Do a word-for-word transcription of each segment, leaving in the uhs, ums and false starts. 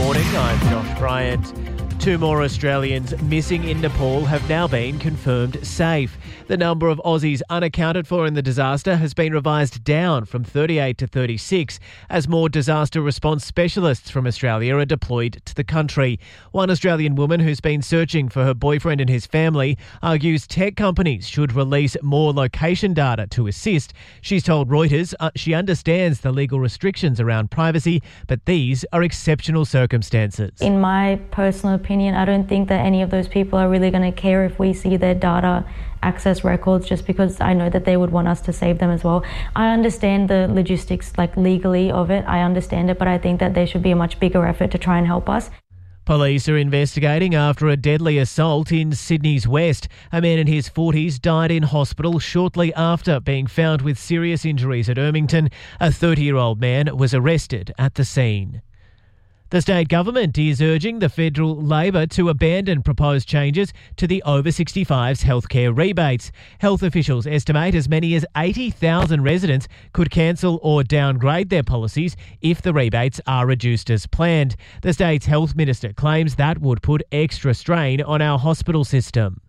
morning, I'm Josh Bryant. Two more Australians missing in Nepal have now been confirmed safe. The number of Aussies unaccounted for in the disaster has been revised down from thirty-eight to thirty-six as more disaster response specialists from Australia are deployed to the country. One Australian woman who's been searching for her boyfriend and his family argues tech companies should release more location data to assist. She's told Reuters uh, she understands the legal restrictions around privacy, but these are exceptional circumstances. In my personal opinion, I don't think that any of those people are really going to care if we see their data access records, just because I know that they would want us to save them as well. I understand the logistics, like legally of it, I understand it, but I think that there should be a much bigger effort to try and help us. Police are investigating after a deadly assault in Sydney's West. A man in his forties died in hospital shortly after being found with serious injuries at Ermington. A thirty-year-old man was arrested at the scene. The state government is urging the federal Labor to abandon proposed changes to the over sixty-fives healthcare rebates. Health officials estimate as many as eighty thousand residents could cancel or downgrade their policies if the rebates are reduced as planned. The state's health minister claims that would put extra strain on our hospital system.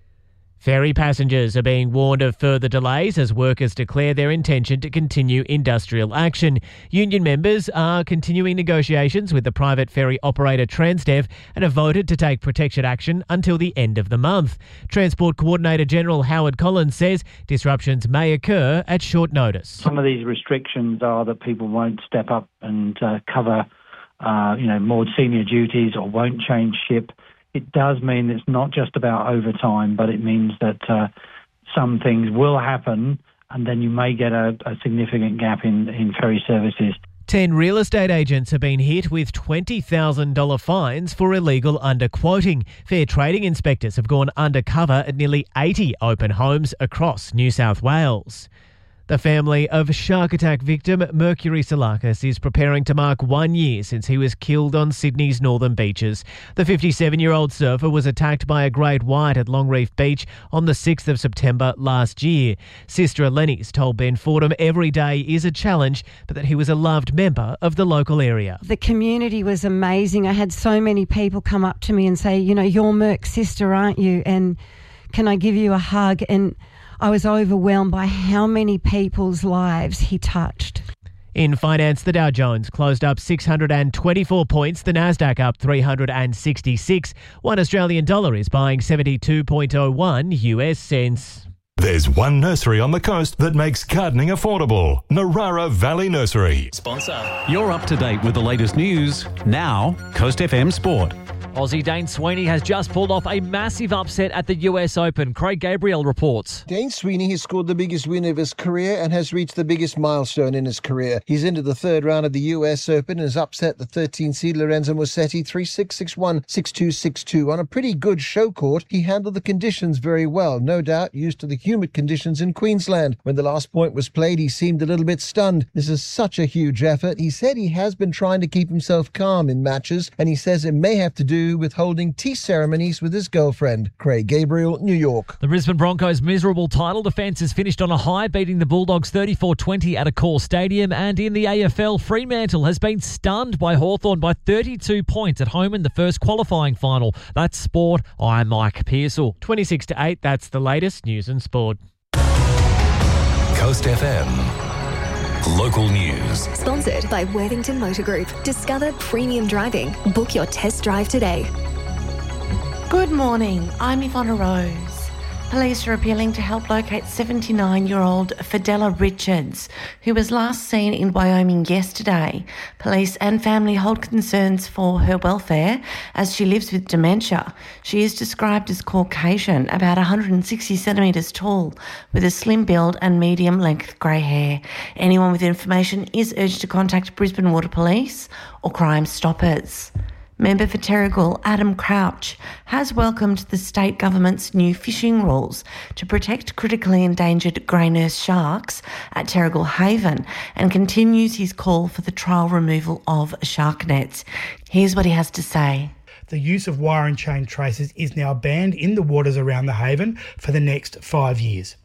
Ferry passengers are being warned of further delays as workers declare their intention to continue industrial action. Union members are continuing negotiations with the private ferry operator Transdev and have voted to take protection action until the end of the month. Transport Coordinator General Howard Collins says disruptions may occur at short notice. Some of these restrictions are that people won't step up and uh, cover uh, you know, more senior duties or won't change ship. It does mean it's not just about overtime, but it means that uh, some things will happen and then you may get a, a significant gap in, in ferry services. Ten real estate agents have been hit with twenty thousand dollars fines for illegal underquoting. Fair trading inspectors have gone undercover at nearly eighty open homes across New South Wales. The family of shark attack victim Mercury Salakis is preparing to mark one year since he was killed on Sydney's northern beaches. The fifty-seven-year-old surfer was attacked by a great white at Longreef Beach on the sixth of September last year. Sister Eleni's told Ben Fordham every day is a challenge, but that he was a loved member of the local area. The community was amazing. I had so many people come up to me and say, you know, you're Merc's sister, aren't you? And can I give you a hug? And I was overwhelmed by how many people's lives he touched. In finance, the Dow Jones closed up six hundred twenty-four points, the Nasdaq up three hundred sixty-six. One Australian dollar is buying seventy-two point oh one U S cents. There's one nursery on the coast that makes gardening affordable. Narara Valley Nursery. Sponsor. You're up to date with the latest news. Now, Coast F M Sport. Aussie Dane Sweeney has just pulled off a massive upset at the U S Open. Craig Gabriel reports. Dane Sweeney has scored the biggest win of his career and has reached the biggest milestone in his career. He's into the third round of the U S Open and has upset the thirteen-seed Lorenzo Musetti three six, six one, six two, six two. On a pretty good show court, he handled the conditions very well, no doubt used to the humid conditions in Queensland. When the last point was played, he seemed a little bit stunned. This is such a huge effort. He said he has been trying to keep himself calm in matches, and he says it may have to do with holding tea ceremonies with his girlfriend. Craig Gabriel, New York. The Brisbane Broncos' miserable title defence is finished on a high, beating the Bulldogs thirty-four twenty at Accor Stadium. And in the A F L, Fremantle has been stunned by Hawthorn by thirty-two points at home in the first qualifying final. That's sport. I'm Mike Pearsall. twenty-six to eight, that's the latest news and sport. Coast F M. Local news. Sponsored by Worthington Motor Group. Discover premium driving. Book your test drive today. Good morning. I'm Yvonne Rose. Police are appealing to help locate seventy-nine-year-old Fidela Richards, who was last seen in Wyoming yesterday. Police and family hold concerns for her welfare as she lives with dementia. She is described as Caucasian, about one hundred sixty centimetres tall, with a slim build and medium-length grey hair. Anyone with information is urged to contact Brisbane Water Police or Crime Stoppers. Member for Terrigal, Adam Crouch, has welcomed the state government's new fishing rules to protect critically endangered grey nurse sharks at Terrigal Haven and continues his call for the trial removal of shark nets. Here's what he has to say. The use of wire and chain traces is now banned in the waters around the haven for the next five years.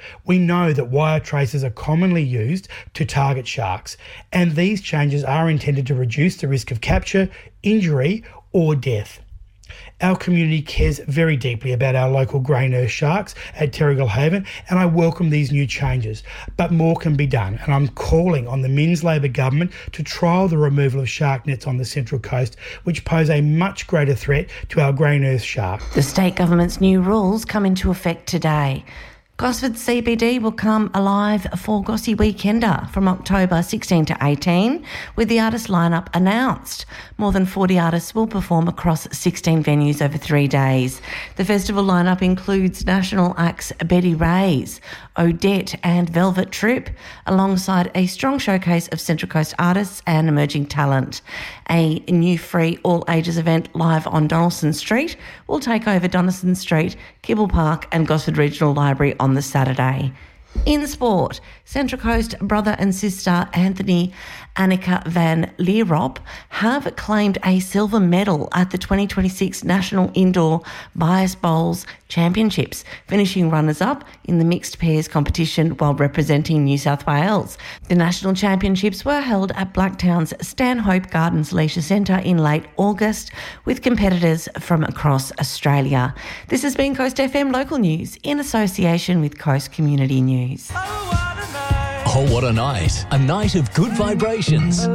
We know that wire tracers are commonly used to target sharks, and these changes are intended to reduce the risk of capture, injury, or death. Our community cares very deeply about our local grey nurse sharks at Terrigal Haven, and I welcome these new changes. But more can be done, and I'm calling on the Minns Labor government to trial the removal of shark nets on the Central Coast, which pose a much greater threat to our grey nurse shark. The state government's new rules come into effect today. Gosford C B D will come alive for Gossy Weekender from October sixteen to eighteen, with the artist lineup announced. More than forty artists will perform across sixteen venues over three days. The festival lineup includes national acts Betty Rays, Odette and Velvet Troop, alongside a strong showcase of Central Coast artists and emerging talent. A new free all-ages event live on Donaldson Street will take over Donaldson Street, Kibble Park and Gosford Regional Library on the Saturday. In sport, Central Coast brother and sister Anthony Annika van Leerop have claimed a silver medal at the twenty twenty-six National Indoor Bias Bowls Championships, finishing runners-up in the mixed pairs competition while representing New South Wales. The National Championships were held at Blacktown's Stanhope Gardens Leisure Centre in late August, with competitors from across Australia. This has been Coast F M Local News in association with Coast Community News. Oh, what a night. A night of good vibrations.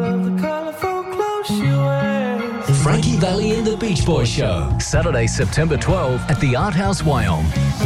Frankie Valli and the Beach Boys Show. Saturday, September twelfth at the Art House, Wyong.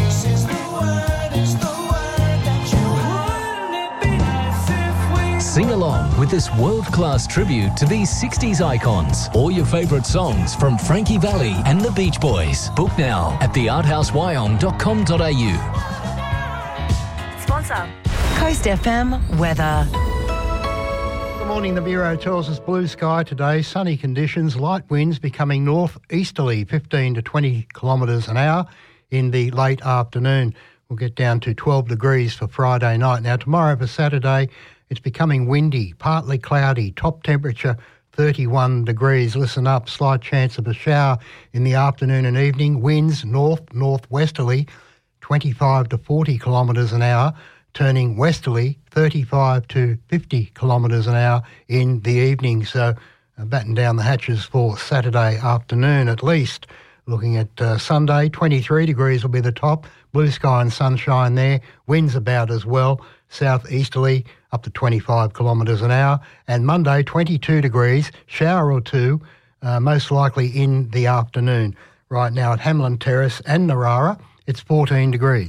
Sing along with this world-class tribute to these sixties icons. All your favourite songs from Frankie Valli and the Beach Boys. Book now at the art house wyong dot com dot a u. Sponsor. Coast F M weather. Good morning. The Bureau tells us blue sky today, sunny conditions, light winds becoming north-easterly, fifteen to twenty kilometres an hour in the late afternoon. We'll get down to twelve degrees for Friday night. Now, tomorrow for Saturday, it's becoming windy, partly cloudy, top temperature thirty-one degrees. Listen up, slight chance of a shower in the afternoon and evening. Winds north-northwesterly, twenty-five to forty kilometres an hour. Turning westerly, thirty-five to fifty kilometres an hour in the evening. So uh, batten down the hatches for Saturday afternoon at least. Looking at uh, Sunday, twenty-three degrees will be the top. Blue sky and sunshine there. Winds about as well. Southeasterly up to twenty-five kilometres an hour. And Monday, twenty-two degrees, shower or two, uh, most likely in the afternoon. Right now at Hamlin Terrace and Narara, it's fourteen degrees.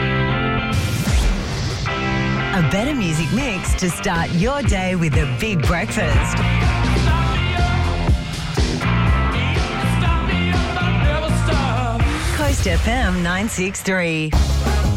A better music mix to start your day with a big breakfast. Coast F M nine six three.